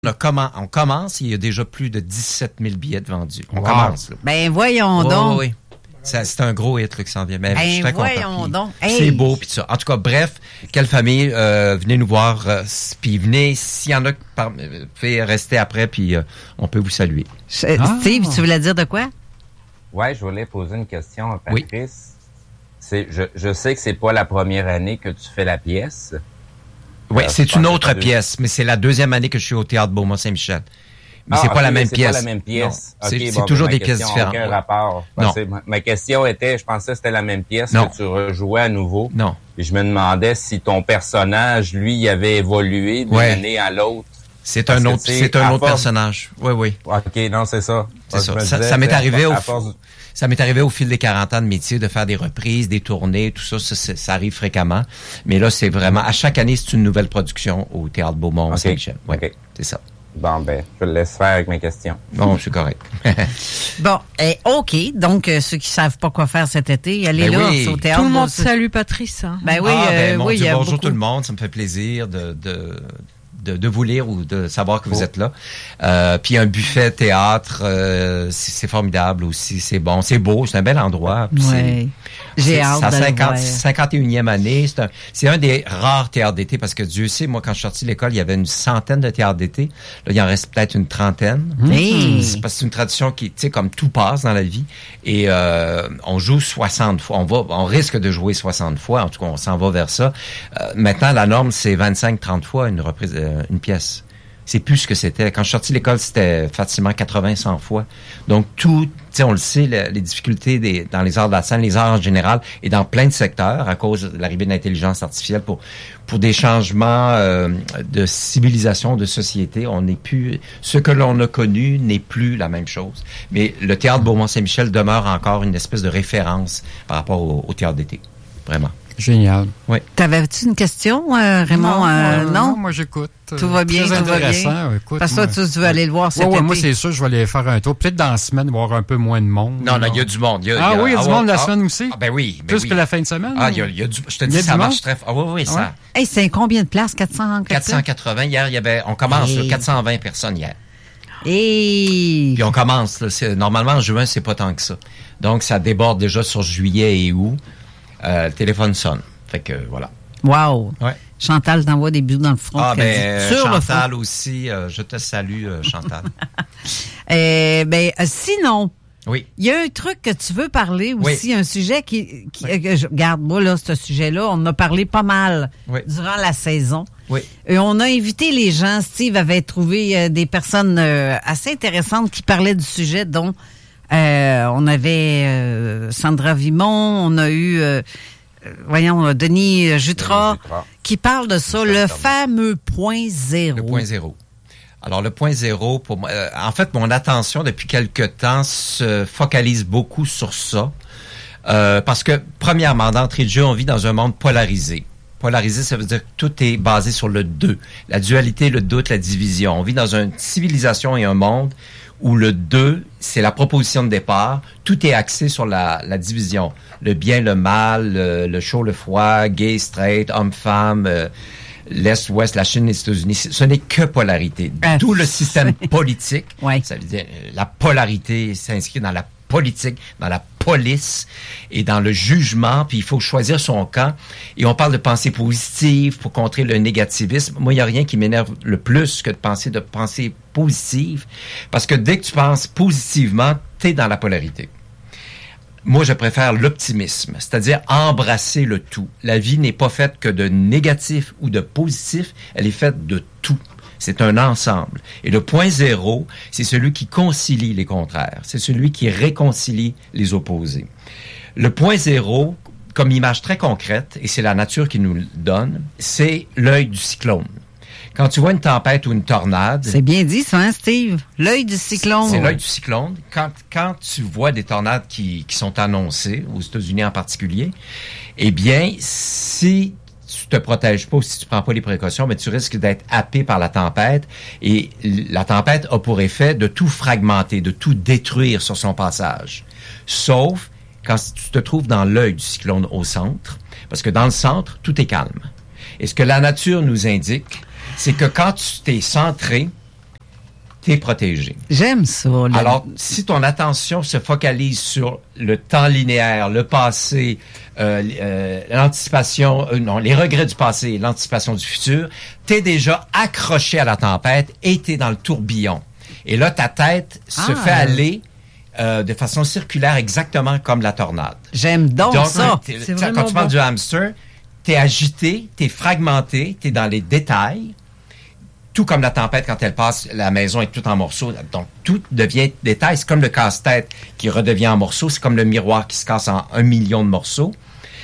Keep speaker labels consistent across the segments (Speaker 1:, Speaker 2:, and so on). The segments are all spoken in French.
Speaker 1: On commence, il y a déjà plus de 17 000 billets vendus. On
Speaker 2: Wow.
Speaker 1: commence. Là.
Speaker 3: Ben voyons donc.
Speaker 1: Oui. C'est un gros hit là, qui s'en vient. Mais je suis très
Speaker 3: voyons
Speaker 1: content.
Speaker 3: donc.
Speaker 1: Puis
Speaker 3: Hey.
Speaker 1: c'est beau, puis ça. En tout cas, bref, quelle famille, venez nous voir, puis venez, s'il y en a, pouvez rester après, puis on peut vous saluer.
Speaker 3: Steve, tu voulais dire de quoi?
Speaker 2: Ouais, je voulais poser une question à Patrice. Oui. Je sais que c'est pas la première année que tu fais la pièce.
Speaker 1: Oui, c'est une autre pièce, mais c'est la deuxième année que je suis au Théâtre Beaumont-Saint-Michel. Mais c'est pas la même pièce.
Speaker 2: C'est pas la même pièce.
Speaker 1: Non, c'est toujours des pièces différentes.
Speaker 2: Aucun rapport. Non. Ma question était, je pensais que c'était la même pièce que tu rejouais à nouveau.
Speaker 1: Non.
Speaker 2: Et je me demandais si ton personnage, lui, il avait évolué d'une année à l'autre.
Speaker 1: C'est un autre personnage. Oui.
Speaker 2: OK, non, c'est ça.
Speaker 1: C'est ça. Ça m'est arrivé Ça m'est arrivé au fil des 40 ans de métier de faire des reprises, des tournées, tout ça. Ça arrive fréquemment. Mais là, c'est vraiment... À chaque année, c'est une nouvelle production au Théâtre Beaumont-Saint-Michel. Oui, c'est ça.
Speaker 2: Bon, ben, je le laisse faire avec mes questions.
Speaker 1: Bon, c'est correct.
Speaker 3: Bon, OK. Donc, ceux qui savent pas quoi faire cet été, allez là, au théâtre.
Speaker 4: Tout le monde salue Patrice. Hein.
Speaker 3: Ben oui,
Speaker 1: oui, bonjour tout le monde. Ça me fait plaisir de vous lire ou de savoir que vous êtes là. Puis un buffet théâtre, c'est formidable aussi. C'est bon, c'est beau, c'est un bel endroit.
Speaker 3: Oui. J'ai hâte de le voir.
Speaker 1: 51e année. C'est un des rares théâtres d'été parce que Dieu sait, moi, quand je suis sorti de l'école, il y avait une centaine de théâtres d'été. Là, il en reste peut-être une trentaine. C'est parce que c'est une tradition qui, tu sais, comme tout passe dans la vie. Et on joue 60 fois. On risque de jouer 60 fois. En tout cas, on s'en va vers ça. Maintenant, la norme, c'est 25-30 fois une reprise, une pièce. C'est plus ce que c'était. Quand je suis sorti de l'école, c'était facilement 80-100 fois. Donc, tout, tu sais, on le sait, les difficultés dans les arts de la scène, les arts en général, et dans plein de secteurs, à cause de l'arrivée de l'intelligence artificielle, pour des changements de civilisation, de société, on n'est plus... Ce que l'on a connu n'est plus la même chose. Mais le Théâtre Beaumont-Saint-Michel demeure encore une espèce de référence par rapport au théâtre d'été. Vraiment.
Speaker 5: Génial.
Speaker 1: Oui.
Speaker 3: T'avais-tu une question, Raymond?
Speaker 5: Non, moi j'écoute.
Speaker 3: Tout va bien,
Speaker 5: très
Speaker 3: tout va
Speaker 5: intéressant.
Speaker 3: bien.
Speaker 5: Écoute,
Speaker 3: parce que tu veux aller le voir cet été.
Speaker 5: Moi c'est sûr, je vais aller faire un tour. Peut-être dans la semaine, voir un peu moins de monde.
Speaker 1: Non, il y a du monde.
Speaker 5: Il y a du monde la semaine aussi?
Speaker 1: Ah, ben oui.
Speaker 5: Plus que la fin de semaine?
Speaker 1: Ah, il y a du... Je te dis, ça marche très fort. Ah oui, ça...
Speaker 3: Hey, c'est combien de places?
Speaker 1: 480. Hier, il y avait... On commence, 420 personnes hier.
Speaker 3: Et...
Speaker 1: Puis on commence. Là, normalement, en juin, c'est pas tant que ça. Donc, ça déborde déjà sur juillet et août. Le téléphone sonne. Fait que, voilà.
Speaker 3: Wow!
Speaker 1: Ouais.
Speaker 3: Chantal t'envoie des bisous dans le front.
Speaker 1: Ah, ben, Chantal aussi. Je te salue, Chantal.
Speaker 3: Sinon...
Speaker 1: Oui.
Speaker 3: Il y a un truc que tu veux parler aussi, un sujet qui regarde, moi, là, ce sujet-là, on en a parlé pas mal durant la saison.
Speaker 1: Oui.
Speaker 3: Et on a invité les gens. Steve avait trouvé des personnes assez intéressantes qui parlaient du sujet, dont on avait Sandra Vimon, on a eu... Denis Jutras, qui parle de ça, le fameux point zéro.
Speaker 1: Le point zéro. Alors, le point zéro, pour moi, en fait, mon attention depuis quelque temps se focalise beaucoup sur ça. Parce que, premièrement, d'entrée de jeu, on vit dans un monde polarisé. Polarisé, ça veut dire que tout est basé sur le deux. La dualité, le doute, la division. On vit dans une civilisation et un monde où le deux, c'est la proposition de départ. Tout est axé sur la division. Le bien, le mal, le chaud, le froid, gay, straight, homme-femme, l'Est, l'Ouest, la Chine, les États-Unis. Ce n'est que polarité. D'où le système politique. Ça veut dire la polarité s'inscrit dans la politique, dans la police et dans le jugement, puis il faut choisir son camp. Et on parle de pensée positive pour contrer le négativisme. Moi, il n'y a rien qui m'énerve le plus que de penser positive, parce que dès que tu penses positivement, tu es dans la polarité. Moi, je préfère l'optimisme, c'est-à-dire embrasser le tout. La vie n'est pas faite que de négatif ou de positif, elle est faite de tout. C'est un ensemble. Et le point zéro, c'est celui qui concilie les contraires. C'est celui qui réconcilie les opposés. Le point zéro, comme image très concrète, et c'est la nature qui nous le donne, c'est l'œil du cyclone. Quand tu vois une tempête ou une tornade...
Speaker 3: C'est bien dit ça, hein, Steve? L'œil du cyclone.
Speaker 1: C'est l'œil du cyclone. Quand tu vois des tornades qui sont annoncées, aux États-Unis en particulier, eh bien, si tu te protèges pas ou si tu prends pas les précautions, mais tu risques d'être happé par la tempête. Et la tempête a pour effet de tout fragmenter, de tout détruire sur son passage. Sauf quand tu te trouves dans l'œil du cyclone au centre, parce que dans le centre, tout est calme. Et ce que la nature nous indique, c'est que quand tu t'es centré, t'es protégé.
Speaker 3: J'aime ça. Là.
Speaker 1: Alors, si ton attention se focalise sur le temps linéaire, le passé, l'anticipation, les regrets du passé, l'anticipation du futur, t'es déjà accroché à la tempête et t'es dans le tourbillon. Et là, ta tête se fait aller de façon circulaire, exactement comme la tornade.
Speaker 3: J'aime donc ça.
Speaker 1: Quand tu parles du hamster, t'es agité, t'es fragmenté, t'es dans les détails. Tout comme la tempête, quand elle passe, la maison est toute en morceaux. Donc, tout devient détail. C'est comme le casse-tête qui redevient en morceaux. C'est comme le miroir qui se casse en 1 million de morceaux.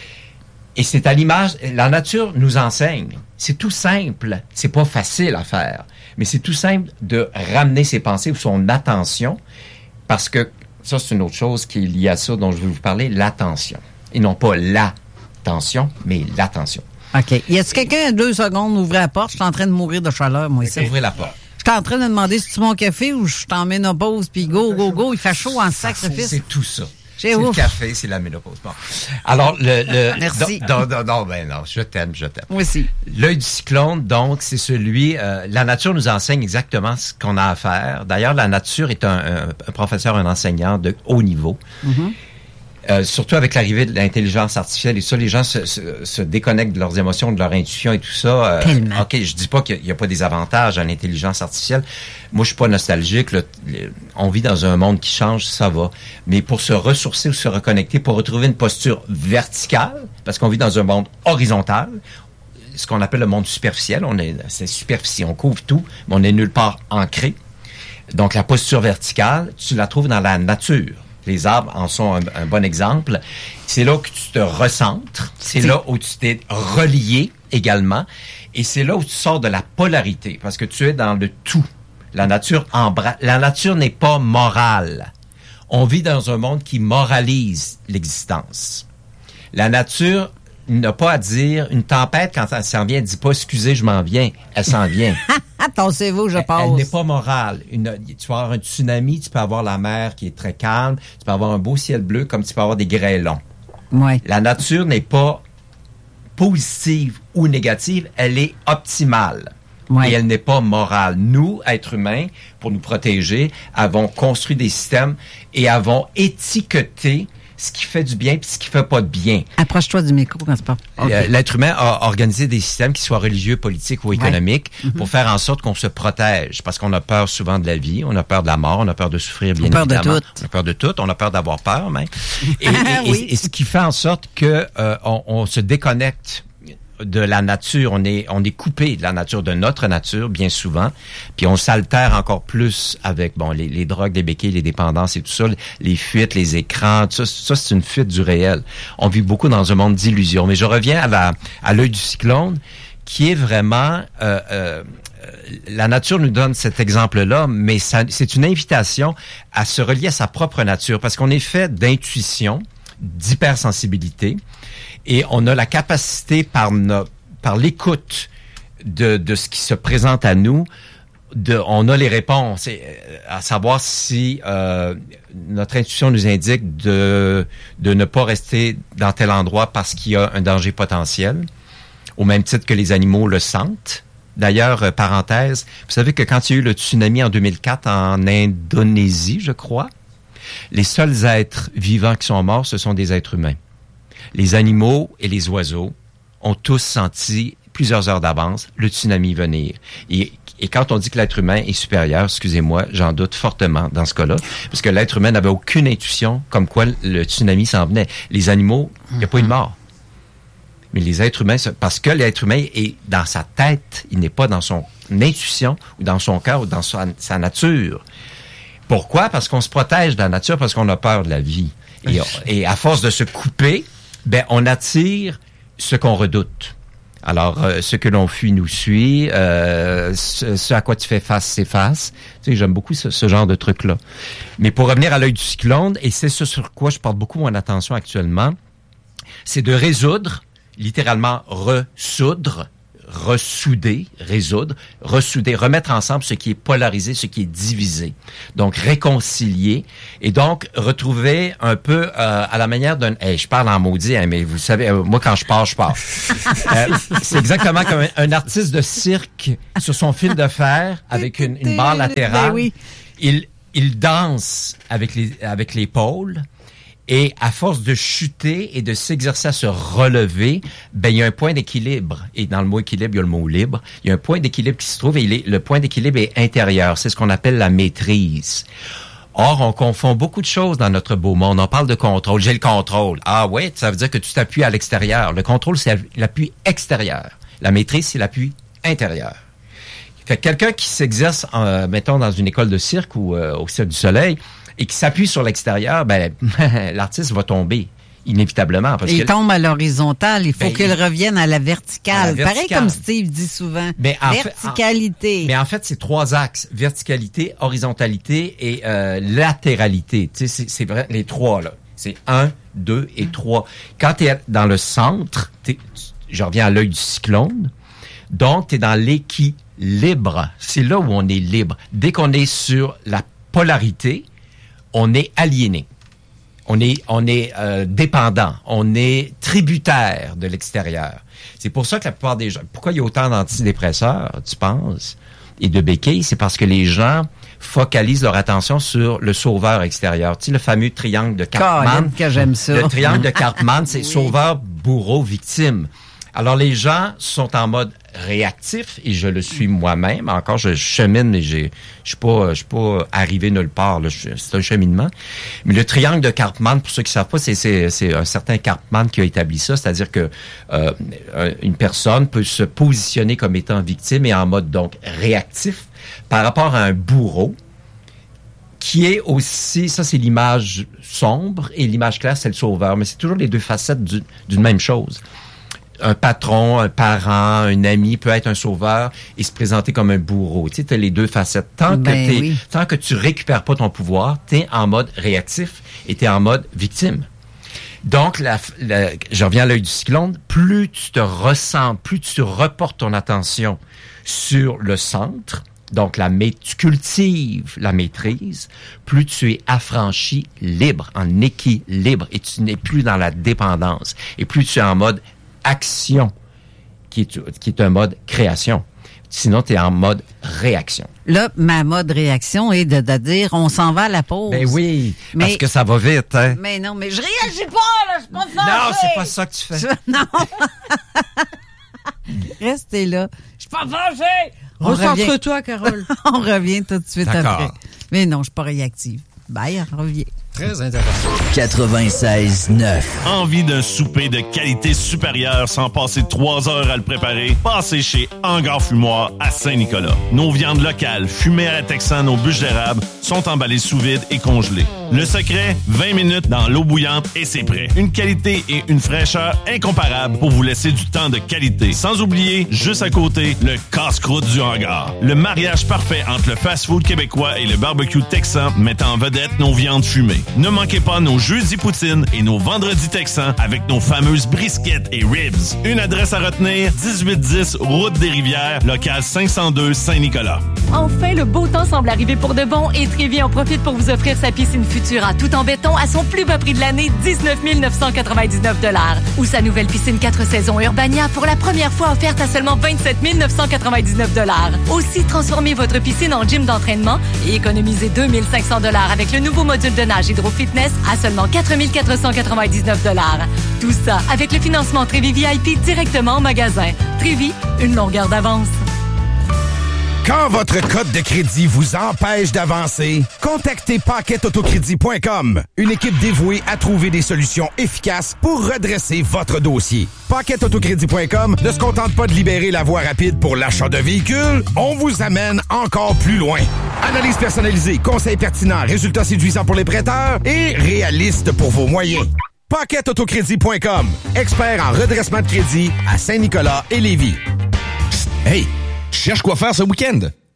Speaker 1: Et c'est à l'image... La nature nous enseigne. C'est tout simple. C'est pas facile à faire. Mais c'est tout simple de ramener ses pensées ou son attention. Parce que ça, c'est une autre chose qui est liée à ça dont je vais vous parler, l'attention. Et non pas l'attention, mais l'attention.
Speaker 3: OK. Y a-t-il quelqu'un, 2 secondes, ouvrez la porte? Je suis en train de mourir de chaleur, moi, ici.
Speaker 1: Ouvrez la porte.
Speaker 3: Je suis en train de demander si tu mon café ou je t'en ménopause, puis go, il fait chaud en sacrifice.
Speaker 1: C'est tout ça.
Speaker 3: C'est
Speaker 1: le café, c'est la ménopause. Bon. Alors,
Speaker 3: Merci.
Speaker 1: Non, je t'aime.
Speaker 3: Moi aussi.
Speaker 1: L'œil du cyclone, donc, c'est celui... la nature nous enseigne exactement ce qu'on a à faire. D'ailleurs, la nature est un professeur, un enseignant de haut niveau. Mm-hmm. Surtout avec l'arrivée de l'intelligence artificielle et ça, les gens se déconnectent de leurs émotions, de leur intuition et tout ça.
Speaker 3: Tellement.
Speaker 1: OK, je dis pas qu'il y a pas des avantages à l'intelligence artificielle. Moi, je suis pas nostalgique. Là. On vit dans un monde qui change, ça va. Mais pour se ressourcer ou se reconnecter, pour retrouver une posture verticale, parce qu'on vit dans un monde horizontal, ce qu'on appelle le monde superficiel, c'est superficiel, on couvre tout, mais on est nulle part ancré. Donc, la posture verticale, tu la trouves dans la nature. Les arbres en sont un bon exemple. C'est là que tu te recentres. C'est là où tu t'es relié également. Et c'est là où tu sors de la polarité, parce que tu es dans le tout. La nature n'est pas morale. On vit dans un monde qui moralise l'existence. La nature n'a pas à dire, une tempête, quand elle s'en vient, elle dit pas « excusez, je m'en viens ». Elle s'en vient.
Speaker 3: Attendez-vous, je passe.
Speaker 1: Elle n'est pas morale. Tu peux avoir un tsunami, tu peux avoir la mer qui est très calme, tu peux avoir un beau ciel bleu, comme tu peux avoir des grêlons.
Speaker 3: Ouais.
Speaker 1: La nature n'est pas positive ou négative, elle est optimale. Ouais. Et elle n'est pas morale. Nous, êtres humains, pour nous protéger, avons construit des systèmes et avons étiqueté ce qui fait du bien et ce qui fait pas de bien.
Speaker 3: Approche-toi du micro, n'est-ce pas?
Speaker 1: Okay. L'être humain a organisé des systèmes qui soient religieux, politiques ou économiques pour faire en sorte qu'on se protège. Parce qu'on a peur souvent de la vie, on a peur de la mort, on a peur de souffrir, bien évidemment. On a peur de tout, on a peur d'avoir peur, même. Et ce qui fait en sorte que on se déconnecte de la nature, on est coupé de la nature, de notre nature, bien souvent, puis on s'altère encore plus avec les drogues, les béquilles, les dépendances et tout ça, les fuites, les écrans, tout ça c'est une fuite du réel. On vit beaucoup dans un monde d'illusions. Mais je reviens à l'œil du cyclone, qui est vraiment... la nature nous donne cet exemple-là, mais c'est une invitation à se relier à sa propre nature, parce qu'on est fait d'intuition, d'hypersensibilité, et on a la capacité par l'écoute de ce qui se présente à nous, on a les réponses, à savoir si notre intuition nous indique de ne pas rester dans tel endroit parce qu'il y a un danger potentiel, au même titre que les animaux le sentent. D'ailleurs, parenthèse, vous savez que quand il y a eu le tsunami en 2004 en Indonésie, je crois, les seuls êtres vivants qui sont morts, ce sont des êtres humains. Les animaux et les oiseaux ont tous senti plusieurs heures d'avance le tsunami venir. Et quand on dit que l'être humain est supérieur, excusez-moi, j'en doute fortement dans ce cas-là, parce que l'être humain n'avait aucune intuition comme quoi le tsunami s'en venait. Les animaux, il n'y a pas eu de mort. Mais les êtres humains, parce que l'être humain est dans sa tête, il n'est pas dans son intuition ou dans son cœur ou dans sa nature. Pourquoi? Parce qu'on se protège de la nature, parce qu'on a peur de la vie. Et à force de se couper, on attire ce qu'on redoute. Alors, ce que l'on fuit nous suit, ce à quoi tu fais face s'efface. Tu sais, j'aime beaucoup ce genre de truc-là. Mais pour revenir à l'œil du cyclone, et c'est ce sur quoi je porte beaucoup mon attention actuellement, c'est de résoudre, littéralement ressoudre, remettre ensemble ce qui est polarisé, ce qui est divisé. Donc, réconcilier et donc retrouver un peu à la manière d'un... Hey, je parle en maudit, hein, mais vous savez, moi, quand je pars. C'est exactement comme un artiste de cirque sur son fil de fer avec une barre latérale.
Speaker 3: Oui.
Speaker 1: Il danse avec l'épaule. Et à force de chuter et de s'exercer à se relever, il y a un point d'équilibre. Et dans le mot équilibre, il y a le mot libre. Il y a un point d'équilibre qui se trouve et le point d'équilibre est intérieur. C'est ce qu'on appelle la maîtrise. Or, on confond beaucoup de choses dans notre beau monde. On parle de contrôle. J'ai le contrôle. Ah ouais, ça veut dire que tu t'appuies à l'extérieur. Le contrôle, c'est l'appui extérieur. La maîtrise, c'est l'appui intérieur. Fait que quelqu'un qui s'exerce, mettons, dans une école de cirque ou au Cirque du Soleil, et qui s'appuie sur l'extérieur, l'artiste va tomber inévitablement. Parce
Speaker 3: il tombe à l'horizontale, il faut qu'il revienne à la verticale. Pareil comme Steve dit souvent, verticalité.
Speaker 1: Mais en fait, c'est 3 axes, verticalité, horizontalité et latéralité. Tu sais, c'est vrai, les 3, là. C'est 1, 2 et 3. Quand tu es dans le centre, je reviens à l'œil du cyclone, donc tu es dans l'équilibre. C'est là où on est libre. Dès qu'on est sur la polarité, on est aliéné. On est dépendant. On est tributaire de l'extérieur. C'est pour ça que la plupart des gens... Pourquoi il y a autant d'antidépresseurs, tu penses, et de béquilles? C'est parce que les gens focalisent leur attention sur le sauveur extérieur. Tu sais, le fameux triangle de Karpman.
Speaker 3: Que j'aime ça.
Speaker 1: Le triangle de Karpman, c'est sauveur, bourreau, victime. Alors, les gens sont en mode réactif, et je le suis moi-même. Encore, je chemine, mais je suis pas arrivé nulle part, là. C'est un cheminement. Mais le triangle de Karpman, pour ceux qui savent pas, c'est un certain Karpman qui a établi ça. C'est-à-dire que une personne peut se positionner comme étant victime et en mode, donc, réactif par rapport à un bourreau qui est aussi, ça c'est l'image sombre, et l'image claire, c'est le sauveur. Mais c'est toujours les deux facettes d'une même chose. Un patron, un parent, un ami peut être un sauveur et se présenter comme un bourreau. Tu sais, t'as les deux facettes. Tant que tu récupères pas ton pouvoir, t'es en mode réactif et t'es en mode victime. Donc, je reviens à l'œil du cyclone, plus tu te ressens, plus tu reportes ton attention sur le centre, donc tu cultives la maîtrise, plus tu es affranchi, libre, en équilibre, et tu n'es plus dans la dépendance. Et plus tu es en mode action, qui est un mode création. Sinon, tu es en mode réaction.
Speaker 3: Là, ma mode réaction est de dire on s'en va à la pause.
Speaker 1: Ben oui, parce que ça va vite, hein.
Speaker 3: Mais non, mais je réagis pas, là, je suis pas fâché.
Speaker 1: Non, c'est pas ça que tu fais.
Speaker 3: Non. Restez là. Je suis pas fâché.
Speaker 4: Recentre-toi, Carole.
Speaker 3: On revient tout de suite
Speaker 1: D'accord.
Speaker 3: après. Mais non, je suis pas réactive. Bye, on revient.
Speaker 5: Très intéressant.
Speaker 6: 96.9.
Speaker 7: Envie d'un souper de qualité supérieure sans passer 3 heures à le préparer? Passez chez Hangar Fumoir à Saint-Nicolas. Nos viandes locales, fumées à la texane aux bûches d'érable, sont emballées sous vide et congelées. Le secret, 20 minutes dans l'eau bouillante et c'est prêt. Une qualité et une fraîcheur incomparables pour vous laisser du temps de qualité. Sans oublier, juste à côté, le casse-croûte du hangar. Le mariage parfait entre le fast-food québécois et le barbecue texan mettant en vedette nos viandes fumées. Ne manquez pas nos jeudis poutines et nos vendredis texans avec nos fameuses brisquettes et ribs. Une adresse à retenir, 1810 Route des Rivières, local 502 Saint-Nicolas.
Speaker 8: Enfin, le beau temps semble arriver pour de bon et Trévi en profite pour vous offrir sa piscine Futura tout en béton à son plus bas prix de l'année, 19 999 $. Ou sa nouvelle piscine 4 saisons Urbania pour la première fois offerte à seulement 27 999 $. Aussi, transformez votre piscine en gym d'entraînement et économisez 2 500 $ avec le nouveau module de nage Hydro-Fitness à seulement 4 499 $. Tout ça avec le financement Trévi VIP directement en magasin. Trévi, une longueur d'avance.
Speaker 9: Quand votre code de crédit vous empêche d'avancer, contactez PaquetAutoCrédit.com, une équipe dévouée à trouver des solutions efficaces pour redresser votre dossier. PaquetAutoCrédit.com ne se contente pas de libérer la voie rapide pour l'achat de véhicules, on vous amène encore plus loin. Analyse personnalisée, conseils pertinents, résultats séduisants pour les prêteurs et réalistes pour vos moyens. PaquetAutoCrédit.com, expert en redressement de crédit à Saint-Nicolas et Lévis.
Speaker 10: Hey! Je cherche quoi faire ce week-end.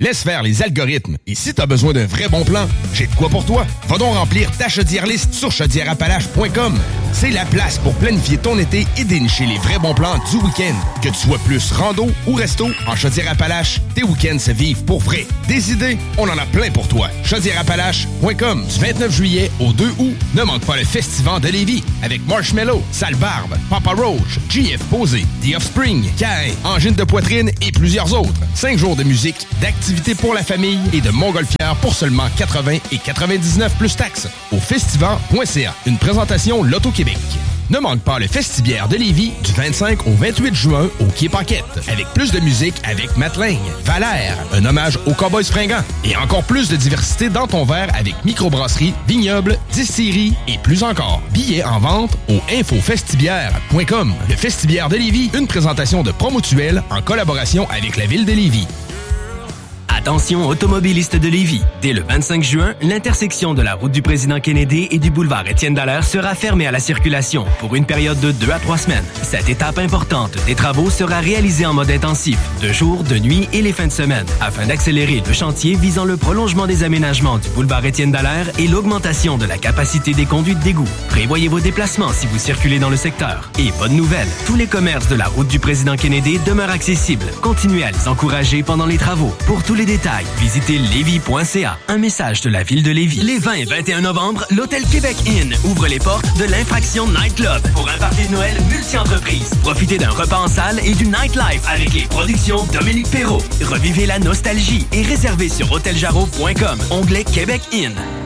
Speaker 9: Laisse faire les algorithmes. Et si t'as besoin d'un vrai bon plan, j'ai de quoi pour toi. Va donc remplir ta chaudière liste sur chaudièreappalaches.com. C'est la place pour planifier ton été et dénicher les vrais bons plans du week-end. Que tu sois plus rando ou resto, en Chaudière-Appalaches, tes week-ends se vivent pour vrai. Des idées, on en a plein pour toi. chaudièreappalaches.com. Du 29 juillet au 2 août, ne manque pas le Festival de Lévis avec Marshmello, Sale Barbe, Papa Roach, JF Posé, The Offspring, Caïn, Angine de poitrine et plusieurs autres. 5 jours de musique, d'activités pour la famille et de montgolfières pour seulement 80 et 99 plus taxes. Au festival.ca. Une présentation Loto-Québec. Ne manque pas le Festibiaire de Lévis du 25 au 28 juin au Quai Paquette. Avec plus de musique avec Matt Lang, Valère, un hommage aux Cowboys fringants. Et encore plus de diversité dans ton verre avec microbrasserie, vignoble, distillerie et plus encore. Billets en vente au infofestibiaire.com. Le Festibiaire de Lévis, une présentation de Promotuel en collaboration avec la Ville de Lévis.
Speaker 10: Attention automobilistes de Lévis. Dès le 25 juin, l'intersection de la route du président Kennedy et du boulevard Étienne Dallaire sera fermée à la circulation pour une période de 2 à 3 semaines. Cette étape importante des travaux sera réalisée en mode intensif, de jour, de nuit et les fins de semaine, afin d'accélérer le chantier visant le prolongement des aménagements du boulevard Étienne Dallaire et l'augmentation de la capacité des conduites d'égout. Prévoyez vos déplacements si vous circulez dans le secteur. Et bonne nouvelle, tous les commerces de la route du président Kennedy demeurent accessibles. Continuez à les encourager pendant les travaux. Pour tous les détails, visitez lévis.ca. Un message de la ville de Lévis. Les 20 et 21 novembre, l'hôtel Québec Inn ouvre les portes de l'Infraction Night Club pour un party de Noël multi-entreprise. Profitez d'un repas en salle et du nightlife avec les productions Dominique Perrault. Revivez la nostalgie et réservez sur hôteljarreau.com, onglet Québec Inn.